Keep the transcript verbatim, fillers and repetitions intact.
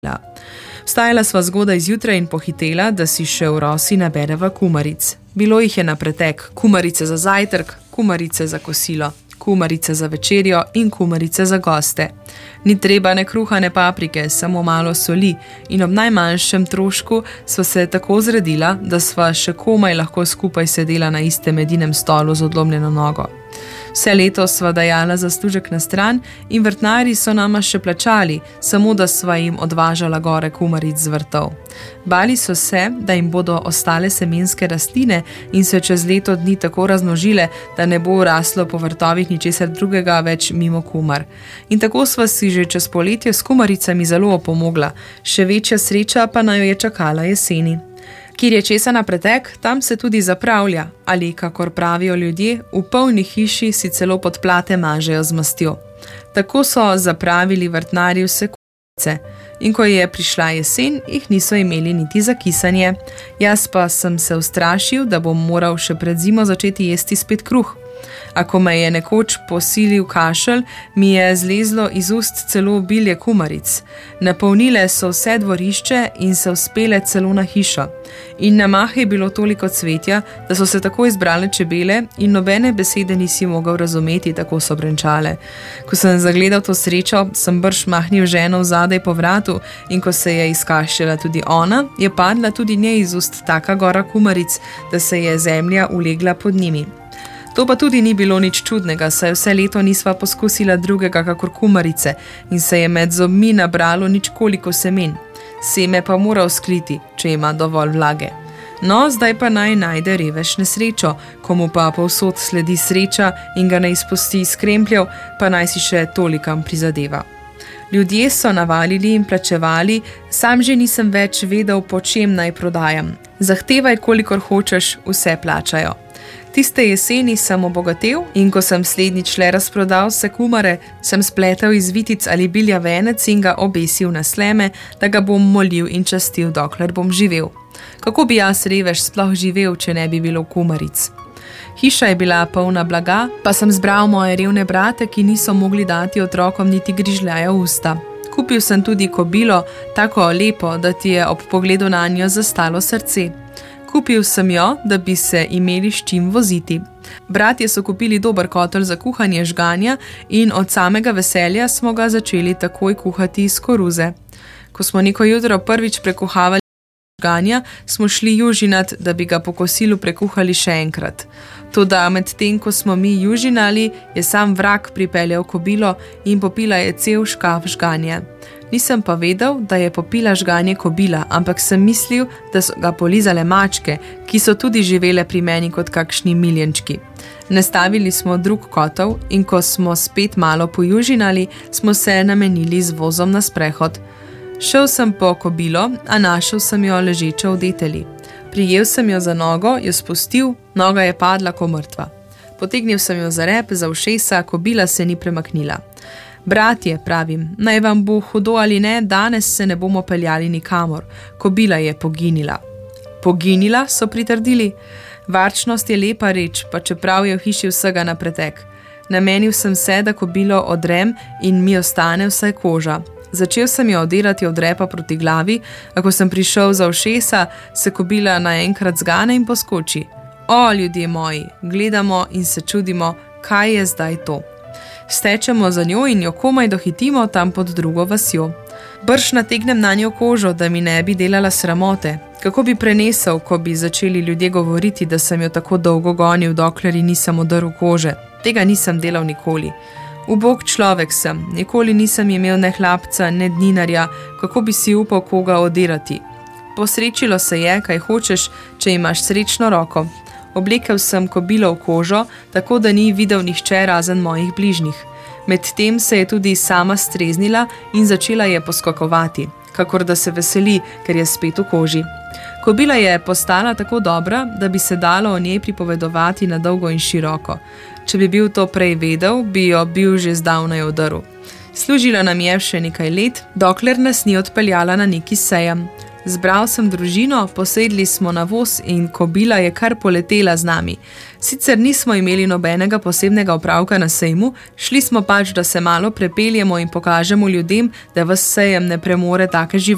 Vstajala sva zgodaj zjutraj in pohitela, da si še v rosi nabereva kumaric. Bilo jih je na pretek, kumarice za zajtrk, kumarice za kosilo, kumarice za večerjo in kumarice za goste. Ni treba ne kruha, ne paprike, samo malo soli in ob najmanjšem trošku sva se tako zredila, da sva še komaj lahko skupaj sedela na istem edinem stolu z odlomljeno nogo. Vse leto sva dajala zaslužek na stran in vrtnarji so nama še plačali, samo da sva jim odvažala gore kumaric z vrtov. Bali so se, da jim bodo ostale semenske rastline in se čez leto dni tako razmnožile, da ne bo raslo po vrtovih ničesar drugega več mimo kumar. In tako sva si že čez poletje s kumaricami zelo opomogla, še večja sreča pa naj jo je čakala jeseni. Kjer je česa na pretek, tam se tudi zapravlja, ali, kakor pravijo ljudje, v polni hiši si celo podplate mažejo z mastjo. Tako so zapravili vrtnarji vse kumarice in ko je prišla jesen, jih niso imeli niti za kisanje. Jaz pa sem se ustrašil, da bom moral še pred zimo začeti jesti spet kruh. A ko me je nekoč posilil kašelj, mi je zlezlo iz ust celo obilje kumaric. Napolnile so vse dvorišče in se vzpele celo na hišo. In na mah je bilo toliko cvetja, da so se tako izbrale čebele in nobene besede nisi mogel razumeti, tako so brenčale. Ko sem zagledal to srečo, sem brž mahnil ženo vzadej po vratu in ko se je izkašljala tudi ona, je padla tudi njej iz ust taka gora kumaric, da se je zemlja ulegla pod njimi. To pa tudi ni bilo nič čudnega, saj vse leto nisva poskusila drugega kakor kumarice in se je med zobmi nabralo nič koliko semen. Seme pa mora vzkliti, če ima dovolj vlage. No, zdaj pa naj najde revež nesrečo, komu pa povsod sledi sreča in ga ne izpusti iz krempljev, pa naj si še tolikam prizadeva. Ljudje so navalili in plačevali, sam že nisem več vedel, po čem naj prodajam. Zahtevaj, kolikor hočeš, vse plačajo. Tiste jeseni sem obogatel in ko sem slednjič le razprodal vse kumare, sem spletel iz vitic ali bilja venec in ga obesil na sleme, da ga bom molil in častil, dokler bom živel. Kako bi jaz revež sploh živel, če ne bi bilo kumaric? Hiša je bila polna blaga, pa sem zbral moje revne brate, ki niso mogli dati otrokom niti grižljaja v usta. Kupil sem tudi kobilo, tako lepo, da ti je ob pogledu nanjo zastalo srce. Kupil sem jo, da bi se imeli s čim voziti. Bratje so kupili dober kotel za kuhanje žganja in od samega veselja smo ga začeli takoj kuhati iz koruze. Ko smo neko jutro prvič prekuhavali žganja, smo šli južinat, da bi ga po kosilu prekuhali še enkrat. Toda med tem, ko smo mi južinali, je sam vrak pripeljal kobilo in popila je cel škaf žganja. Nisem pa vedel, da je popila žganje kobila, ampak sem mislil, da so ga polizale mačke, ki so tudi živele pri meni kot kakšni miljenčki. Nastavili smo drug kotel in ko smo spet malo pojužinali, smo se namenili z vozom na sprehod. Šel sem po kobilo, a našel sem jo ležečo v deteli. Prijel sem jo za nogo, jo spustil, noga je padla ko mrtva. Potegnil sem jo za rep, za ušesa, kobila se ni premaknila. Bratje, pravim, naj vam bo hudo ali ne, danes se ne bomo peljali nikamor. Kobila je poginila. Poginila, so pritrdili? Varčnost je lepa reč, pa čeprav je v hiši vsega na pretek. Namenil sem se, da kobilo odrem in mi ostane vsaj koža. Začel sem jo odirati od repa proti glavi, a ko sem prišel za ušesa, se kobila naenkrat zgane in poskoči. O, ljudje moji, gledamo in se čudimo, kaj je zdaj to. Stečemo za njo in jo komaj dohitimo tam pod drugo vasjo. Brž nategnem na njo kožo, da mi ne bi delala sramote. Kako bi prenesel, ko bi začeli ljudje govoriti, da sem jo tako dolgo gonil, dokler ji nisem odrl kože. Tega nisem delal nikoli. Ubog človek sem, nikoli nisem imel ne hlapca, ne dninarja, kako bi si upal koga odirati. Posrečilo se je, kaj hočeš, če imaš srečno roko. Oblekel sem kobilo v kožo, tako da ni videl nihče razen mojih bližnjih. Medtem se je tudi sama streznila in začela je poskakovati, kakor da se veseli, ker je spet v koži. Kobila je postala tako dobra, da bi se dalo o njej pripovedovati na dolgo in široko. Če bi bil to prej vedel, bi jo bil že zdavnaj odrl. Služila nam je še nekaj let, dokler nas ni odpeljala na neki sejem. Zbral sem družino, posedli smo na voz in kobila je kar poletela z nami. Sicer nismo imeli nobenega posebnega opravka na sejmu, šli smo pač, da se malo prepeljemo in pokažemo ljudem, da vas sejem ne premore take živali.